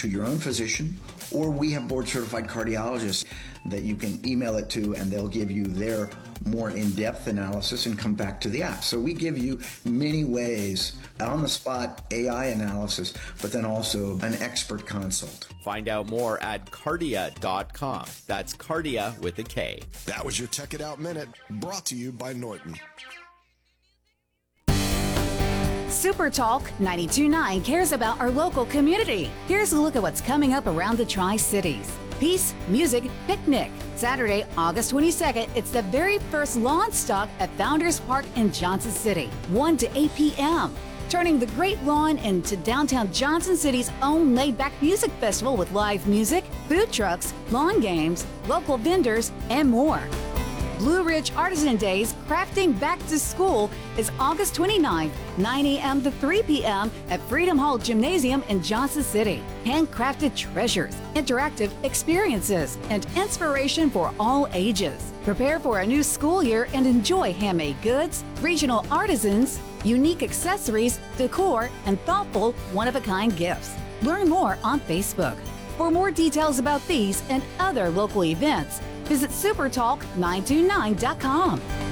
to your own physician, or we have board-certified cardiologists that you can email it to, and they'll give you their more in-depth analysis and come back to the app. So we give you many ways, on-the-spot AI analysis, but then also an expert consult. Find out more at Kardia.com. That's Kardia with a K. That was your Check It Out Minute, brought to you by Norton. Super Talk 92.9 cares about our local community. Here's a look at what's coming up around the Tri-Cities. Peace, Music, Picnic. Saturday, August 22nd, it's the very first lawn stock at Founders Park in Johnson City, 1 to 8 p.m. Turning the great lawn into downtown Johnson City's own laid-back music festival with live music, food trucks, lawn games, local vendors, and more. Blue Ridge Artisan Days Crafting Back to School is August 29th, 9 a.m. to 3 p.m. at Freedom Hall Gymnasium in Johnson City. Handcrafted treasures, interactive experiences, and inspiration for all ages. Prepare for a new school year and enjoy handmade goods, regional artisans, unique accessories, decor, and thoughtful, one-of-a-kind gifts. Learn more on Facebook. For more details about these and other local events, visit supertalk929.com.